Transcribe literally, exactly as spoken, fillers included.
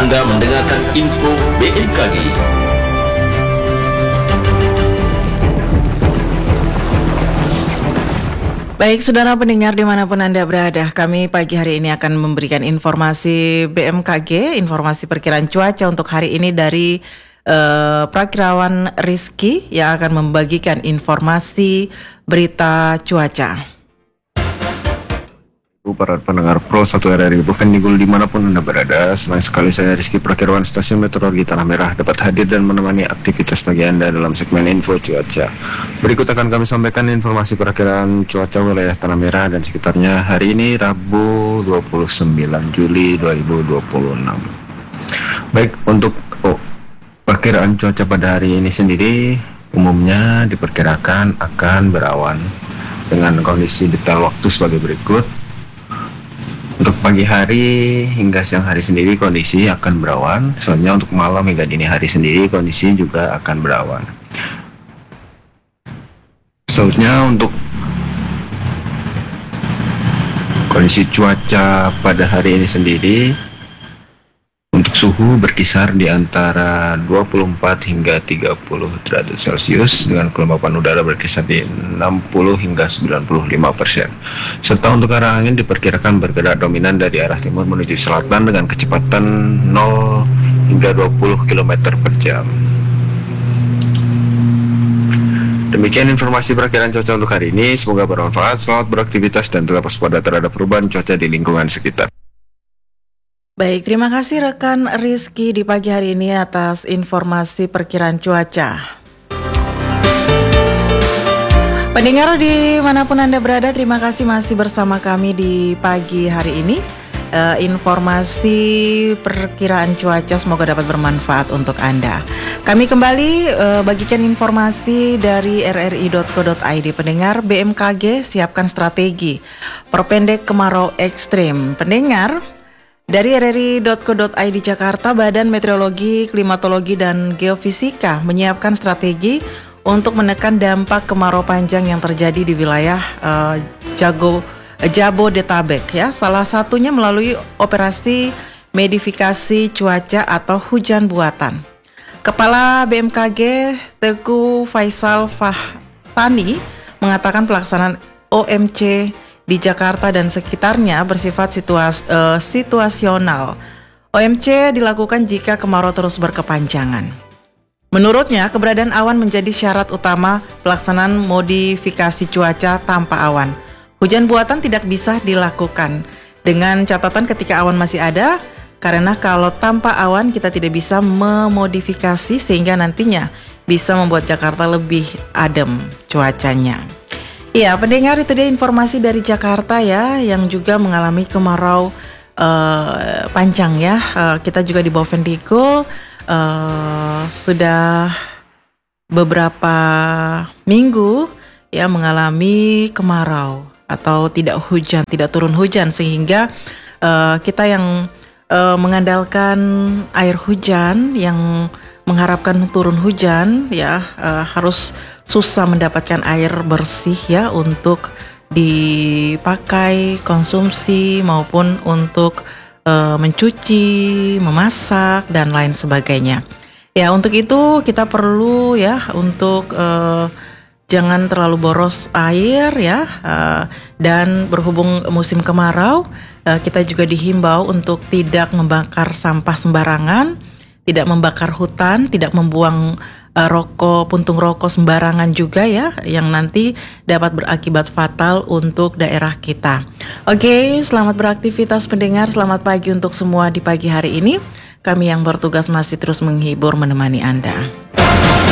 Anda mendengarkan info B M K G. Baik, saudara pendengar dimanapun Anda berada, kami pagi hari ini akan memberikan informasi B M K G, informasi perkiraan cuaca untuk hari ini dari uh, Prakirawan Rizky yang akan membagikan informasi berita cuaca. Para pendengar Pro satu R R I Bovendigul dimanapun Anda berada, senang sekali saya Rizky Prakirawan Stasiun Meteorologi Tanah Merah dapat hadir dan menemani aktivitas pagi Anda dalam segmen info cuaca. Berikut akan kami sampaikan informasi perakiraan cuaca wilayah Tanah Merah dan sekitarnya hari ini Rabu dua puluh sembilan Juli dua ribu dua puluh enam. Baik, untuk oh, perakiraan cuaca pada hari ini sendiri umumnya diperkirakan akan berawan dengan kondisi detail waktu sebagai berikut. Untuk pagi hari hingga siang hari sendiri kondisi akan berawan. Selanjutnya untuk malam hingga dini hari sendiri kondisi juga akan berawan. Selanjutnya untuk kondisi cuaca pada hari ini sendiri, untuk suhu berkisar di antara dua puluh empat hingga tiga puluh derajat Celcius dengan kelembapan udara berkisar di enam puluh hingga sembilan puluh lima persen. Serta untuk arah angin diperkirakan bergerak dominan dari arah timur menuju selatan dengan kecepatan nol hingga dua puluh kilometer per jam. Demikian informasi perakiraan cuaca untuk hari ini. Semoga bermanfaat. Selamat beraktivitas dan tetap waspada terhadap perubahan cuaca di lingkungan sekitar. Baik, terima kasih rekan Rizky di pagi hari ini atas informasi perkiraan cuaca. Pendengar dimanapun Anda berada, terima kasih masih bersama kami di pagi hari ini. Uh, informasi perkiraan cuaca semoga dapat bermanfaat untuk Anda. Kami kembali uh, bagikan informasi dari r r i dot co dot i d. Pendengar, B M K G siapkan strategi perpendek kemarau ekstrim. Pendengar, dari r r i dot co dot i d Jakarta, Badan Meteorologi, Klimatologi, dan Geofisika menyiapkan strategi untuk menekan dampak kemarau panjang yang terjadi di wilayah uh, Jago, Jabodetabek ya. Salah satunya melalui operasi modifikasi cuaca atau hujan buatan. Kepala B M K G Teguh Faisal Fahtani mengatakan pelaksanaan O M C di Jakarta dan sekitarnya bersifat situas, uh, situasional. O M C dilakukan jika kemarau terus berkepanjangan. Menurutnya, keberadaan awan menjadi syarat utama pelaksanaan modifikasi cuaca tanpa awan. Hujan buatan tidak bisa dilakukan dengan catatan ketika awan masih ada, karena kalau tanpa awan kita tidak bisa memodifikasi sehingga nantinya bisa membuat Jakarta lebih adem cuacanya. Ya, pendengar, itu dia informasi dari Jakarta ya, yang juga mengalami kemarau uh, panjang ya. Uh, kita juga di Bovendigul uh, sudah beberapa minggu ya mengalami kemarau atau tidak hujan, tidak turun hujan, sehingga uh, kita yang uh, mengandalkan air hujan, yang mengharapkan turun hujan ya uh, harus susah mendapatkan air bersih ya untuk dipakai konsumsi maupun untuk uh, mencuci, memasak dan lain sebagainya. Ya, untuk itu kita perlu ya untuk uh, jangan terlalu boros air ya, uh, dan berhubung musim kemarau, uh, kita juga dihimbau untuk tidak membakar sampah sembarangan, tidak membakar hutan, tidak membuang uh, rokok, puntung rokok sembarangan juga ya, yang nanti dapat berakibat fatal untuk daerah kita. Oke, selamat beraktivitas pendengar, selamat pagi untuk semua di pagi hari ini. Kami yang bertugas masih terus menghibur, menemani Anda.